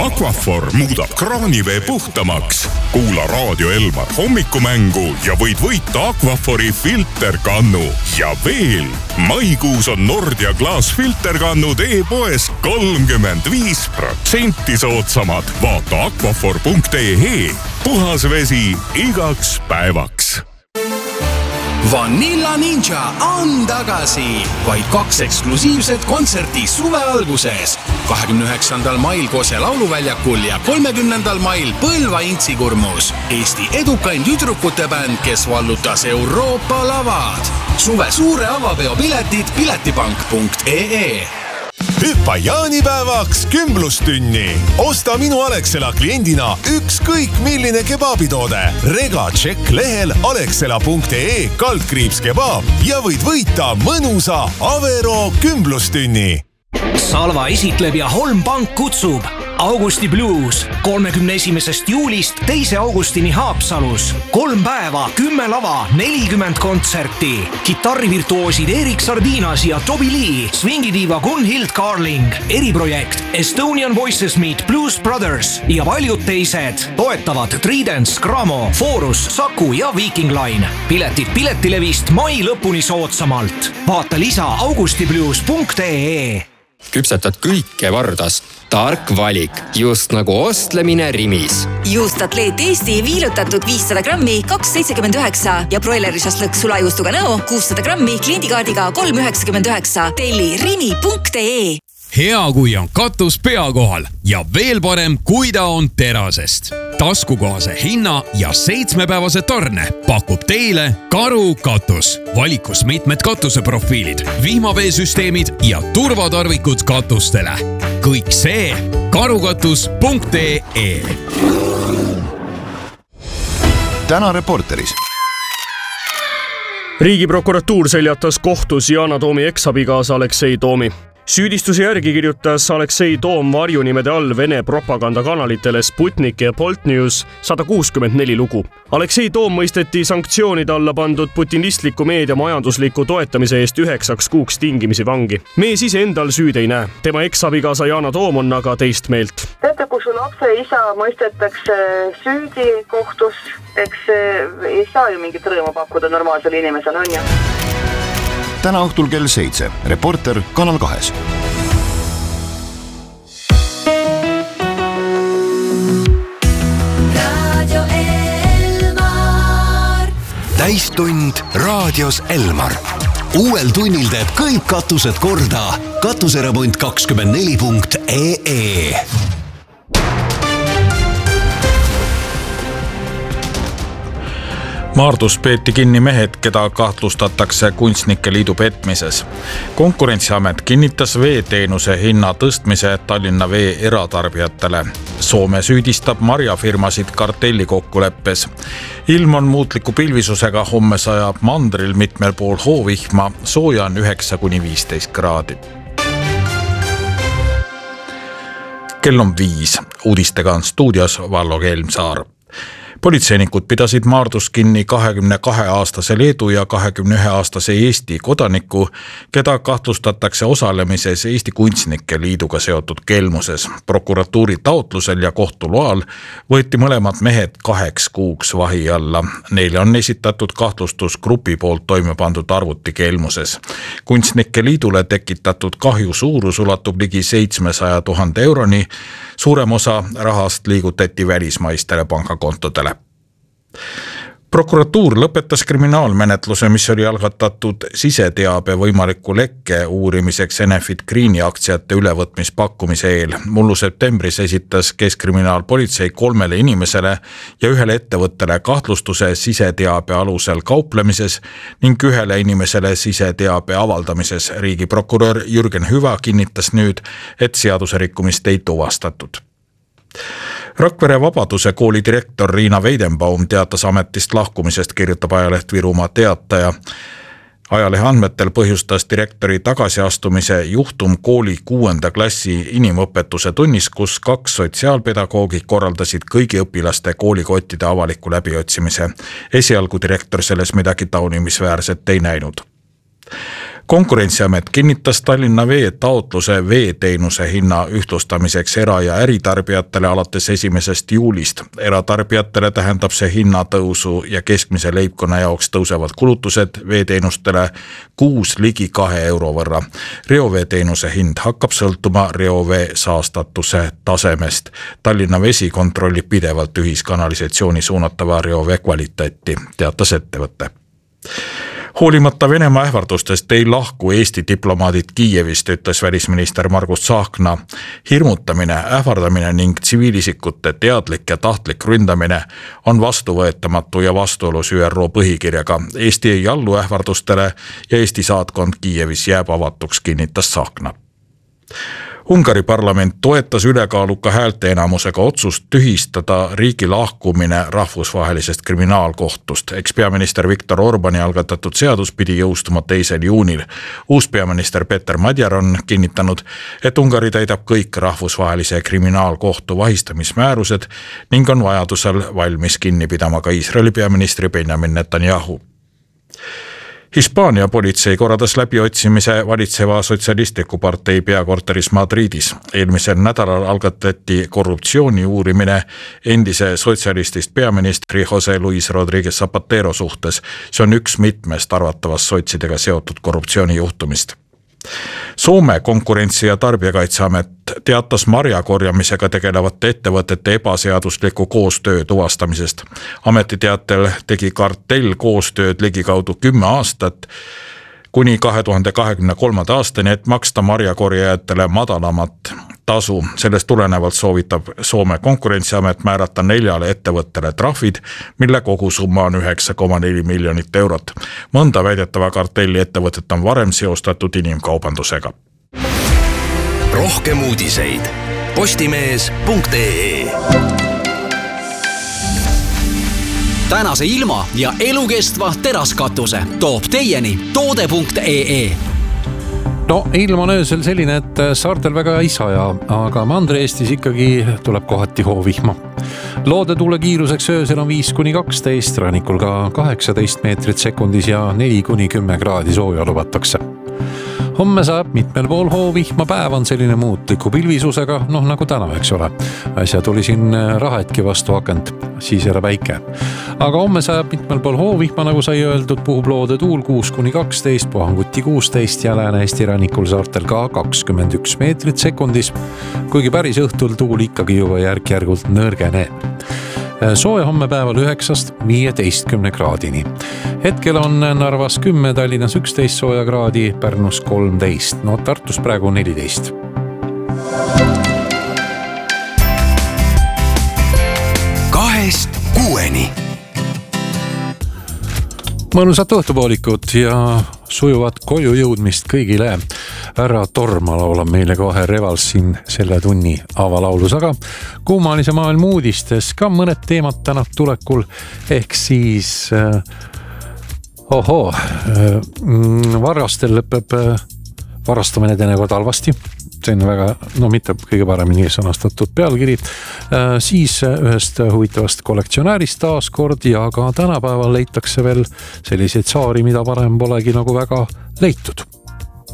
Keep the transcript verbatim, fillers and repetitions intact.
Aquaphor muudab kraanivee puhtamaks. Kuula Raadio Elmar hommikumängu ja võid võita Aquaphori filterkannu. Ja veel, maikuus on Nordia klaasfilterkannud e-poes kolmkümmend viis protsenti soodsamad. Vaata aquaphor punkt ee. Puhas vesi igaks päevaks. Vanilla Ninja on tagasi. Vaid kaks eksklusiivset kontserti suve alguses. kahekümne üheksandal mail Kose lauluväljakul ja kolmekümnendal mail Põlva Intsikurmus. Eesti edukain tüdrukute bänd, kes vallutas Euroopa lavad. Suve suure avapeo piletid piletipank punkt ee. Hüppa jaanipäevaks kümblustünni. Osta minu Alexela kliendina ükskõik milline kebaabitoode. Rega tšekk lehel alexela punkt ee kaldkriips kebaab ja võid võita mõnusa Avero kümblustünni. Salva esitleb ja Holm Pank kutsub Augusti Blues kolmekümne esimesest juulist teise augustini Haapsalus. Kolm päeva, kümme lava, nelikümmend kontserti. Kitarrivirtuoosid Erik Sardinas ja Toby Lee, swingidiiva Gunhild Carling, eriprojekt Estonian Voices Meet Blues Brothers ja paljud teised. Toetavad Tridents, Gramo, Forus, Saku ja Viking Line. Piletid piletilevist mai lõpuni soodsamalt. Vaata lisa augustiblues punkt ee. Küpsetad kõike Vardas. Tark valik, just nagu ostlemine Rimis. Juust Atleet Eesti viilutatud viissada grammi kaks seitsekümmend üheksa ja broilerisast lõks sulajuustuga näo kuussada grammi kliendikaardiga kolm üheksakümmend üheksa. Telli rimi punkt ee. Hea, kui on katus pea kohal ja veel parem, kui ta on terasest. Taskukohase hinna ja seitsmepäevase tarne pakub teile Karu katus. Valikus mitmed katuseprofiilid, vihmaveesüsteemid ja turvatarvikud katustele. Kõik see karukatus punkt ee. Täna Reporteris. Riigiprokuratuur seljatas kohtus Yana Toomi eksabigaasa Aleksei Toomi. Süüdistuse järgi kirjutas Aleksei Toom varjunimede all Vene propagandakanalitele Sputnik ja Bolt News sada kuuskümmend neli lugu. Aleksei Toom mõisteti sanktsioonide alla pandud putinistliku meedia majandusliku toetamise eest üheksaks kuuks tingimisi vangi. Mees ise endal süüd ei näe. Tema eksabigaasa Yana Toom on aga teist meelt. Teate, kui su lapse isa mõistetakse süüdi kohtus, eks ei saa ju mingit rõõmu pakkuda normaalsele inimesele, on ju? Täna õhtul kell seitse. Reporter Kanal kahes. Radio Elmar. Täistund raadios Elmar. Uuel tunnil teeb kõik katused korda. Katuseremont kakskümmend neli punkt ee. Maardus peeti kinni mehed, keda kahtlustatakse Kunstnike Liidu petmises. Konkurentsiamet kinnitas veeteenuse hinna tõstmise Tallinna Vee eratarbijatele. Soome süüdistab marjafirmasid kartellikokkuleppes. Ilm on muutliku pilvisusega, homme sajab mandril mitmel pool hoovihma, sooja on üheksa kuni viisteist kraadi. Kell on viis. Uudistega on stuudios Vallo Kelmsaar. Politseinikud pidasid Maardus kinni kahekümne kahe aastase Leedu ja kahekümne ühe aastase Eesti kodaniku, keda kahtlustatakse osalemises Eesti Kunstnike Liiduga seotud kelmuses. Prokuratuuri taotlusel ja kohtuloal võeti mõlemad mehed kaheks kuuks vahi alla. Neile on esitatud kahtlustus grupi poolt toime pandud arvuti kelmuses. Kunstnike Liidule tekitatud kahju suurus ulatub ligi seitsmesaja tuhande euroni. Suurem osa rahast liigutati välismaistele pangakontodele. Prokuratuur lõpetas kriminaalmenetluse, mis oli algatatud siseteabe võimaliku lekke uurimiseks Enefit Greeni aktsiate ülevõtmispakkumise eel. Mullu septembris esitas Keskkriminaalpolitsei kolmele inimesele ja ühele ettevõttele kahtlustuse siseteabe alusel kauplemises ning ühele inimesele siseteabe avaldamises. Riigiprokurör Jürgen Hüva kinnitas nüüd, et seaduse rikkumist ei tuvastatud. Rakvere Vabaduse kooli direktor Riina Weidenbaum teatas ametist lahkumisest, kirjutab ajaleht Virumaa Teataja. Ajalehe andmetel põhjustas direktori tagasiastumise juhtum kooli kuuenda klassi inimõpetuse tunnis, kus kaks sotsiaalpedagoogi korraldasid kõigi õpilaste koolikottide avaliku läbiotsimise. Esialgu direktor selles midagi taunimisväärset ei näinud. konkurentsiamet kinnitas Tallinna Vee taotluse veeteenuse hinna ühtlustamiseks era- ja äritarbijatele alates esimesest juulist. Eratarbijatele tähendab see hinnatõusu ja keskmise leibkonna jaoks tõusevad kulutused veeteenustele kuus ligi kahe euro võrra. Reoveeteenuse hind hakkab sõltuma reovee saastatuse tasemest. Tallinna Vesi kontrollib pidevalt ühiskanalisatsiooni suunatava reovee kvaliteeti, teatas ettevõte. Hoolimata Venemaa ähvardustest ei lahku Eesti diplomaadid Kiievist, ütles välisminister Margus Tsahkna. Hirmutamine, ähvardamine ning tsiviilisikute teadlik ja tahtlik ründamine on vastuvõetamatu ja vastuolus Ü R O põhikirjaga. Eesti ei allu ähvardustele ja Eesti saatkond Kiievis jääb avatuks, kinnitas Tsahkna. Ungari parlament toetas ülekaaluka häälteenamusega otsust tühistada riigi lahkumine rahvusvahelisest kriminaalkohtust. Ekspeaminister Viktor Orbani algatatud seadus pidi jõustuma teisel juunil. Uus peaminister Peter Madjar on kinnitanud, et Ungari täidab kõik rahvusvahelise kriminaalkohtu vahistamismäärused ning on vajadusel valmis kinni pidama ka Iisraeli peaministri Benjamin Netanyahu. Hispaania politsei korraldas läbiotsimise valitseva sotsialistliku partei peakorteris Madridis. Eelmisel nädalal algatati korruptsiooni uurimine endise sotsialistist peaministri Jose Luis Rodríguez Zapatero suhtes. See on üks mitmest arvatavast sotsidega seotud korruptsioonijuhtumist. Soome konkurentsi- ja tarbijakaitseamet teatas marjakorjamisega tegelevate ettevõtete ebaseadusliku koostöö tuvastamisest. Ametiteatel tegi kartell koostööd ligikaudu kümme aastat kuni kahe tuhande kahekümne kolmanda aastani, et maksta marjakorjajatele madalamat tasu. Sellest tulenevalt soovitab Soome konkurentsiamet määrata neljale ettevõttele trahvid, mille kogusumma on üheksa koma neli miljonit eurot. Mõnda väidetava kartelli ettevõtet on varem seostatud inimkaubandusega. Rohkem uudiseid postimees punkt ee. Tänase ilma ja elukestva teraskatuse toob teieni toode punkt ee. No ilm on öösel selline, et saartel väga ei saja, aga Mandri-Eestis ikkagi tuleb kohati hoovihma. Loodetuule kiiruseks öösel on viis kuni kaksteist, rannikul ka kaheksateist meetrit sekundis ja neli kuni kümme kraadi sooja lubatakse. Homme saab mitmel pool hoovihma, päev on selline muutliku pilvisusega, noh nagu täna, eks ole. Äsja tuli siin rahetki vastu akent, siis jälle päike. Aga homme saab mitmel pool hoovihma, nagu sai öeldud, puhub loodetuul kuus kuni kaksteist, puhanguti kuusteist ja Lääne-Eesti rannikul saartel ka kakskümmend üks meetrit sekundis, kuigi päris õhtul tuul ikkagi juba järk-järgult nõrgeneb. Sooja homme päeval üheksast viieteistkümne kraadini. Hetkel on Narvas kümme, Tallinnas üksteist sooja kraadi, Pärnus kolmteist, no Tartus praegu neliteist. Kahest kuueni. Mõnusat õhtupoolikut ja sujuvat koju jõudmist kõigile. Ära torma laulab meile kohe Revals siin selle tunni avalaulus, aga kuumalise maailma uudistes ka mõned teemad täna tulekul, ehk siis äh, ohoo, äh, varastel lõpeb äh, varastamine teinekord halvasti. See on väga, no mitte kõige paremini sõnastatud pealkiri. Siis ühest huvitavast kollektsionäärist taas kord ja ka tänapäeval leitakse veel selliseid saari, mida varem polegi nagu väga leitud.